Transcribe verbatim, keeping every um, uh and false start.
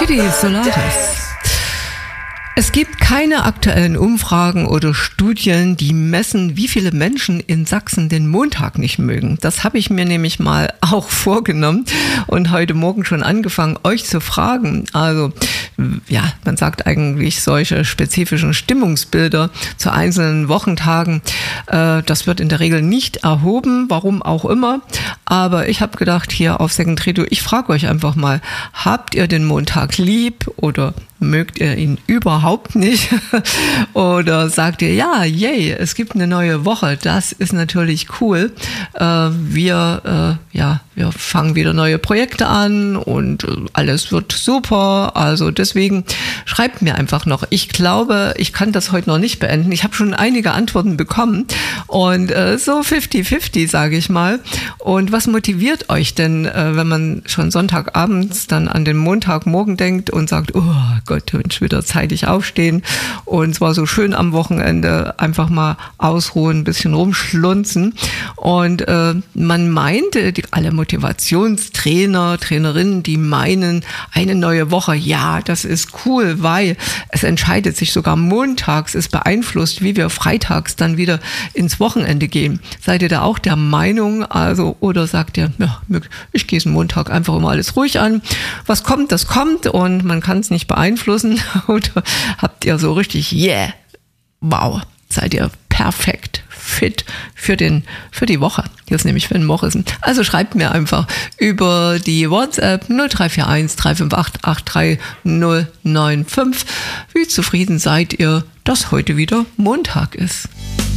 Freddy Solaris. Es gibt keine aktuellen Umfragen oder Studien, die messen, wie viele Menschen in Sachsen den Montag nicht mögen. Das habe ich mir nämlich mal auch vorgenommen und heute Morgen schon angefangen, euch zu fragen. Also, ja, man sagt eigentlich solche spezifischen Stimmungsbilder zu einzelnen Wochentagen. Äh, das wird in der Regel nicht erhoben, warum auch immer. Aber ich habe gedacht, hier auf Second Radio, ich frage euch einfach mal, habt ihr den Montag lieb oder mögt ihr ihn überhaupt nicht? Oder sagt ihr, ja, yay, es gibt eine neue Woche, das ist natürlich cool. Äh, wir, äh, ja, wir fangen wieder neue Projekte an und alles wird super. Also deswegen schreibt mir einfach noch. Ich glaube, ich kann das heute noch nicht beenden. Ich habe schon einige Antworten bekommen und äh, so fifty fifty, sage ich mal. Und was motiviert euch denn, äh, wenn man schon Sonntagabends dann an den Montagmorgen denkt und sagt, oh Gott, Mensch, wieder zeitig aufstehen und zwar so schön am Wochenende einfach mal ausruhen, ein bisschen rumschlunzen. Und äh, man meinte, die, alle Motivationstrainer, Trainerinnen, die meinen, eine neue Woche, ja, das ist cool, weil es entscheidet sich sogar montags, es beeinflusst, wie wir freitags dann wieder ins Wochenende gehen. Seid ihr da auch der Meinung? Also, oder sagt ihr, ja, ich gehe es Montag einfach immer alles ruhig an. Was kommt, das kommt und man kann es nicht beeinflussen. Oder habt ihr so richtig, yeah, wow, seid ihr perfekt fit für den für die Woche. Hier ist nämlich Sven Morrison. Also schreibt mir einfach über die WhatsApp null drei vier eins drei fünf acht acht drei null neun fünf. Wie zufrieden seid ihr, dass heute wieder Montag ist?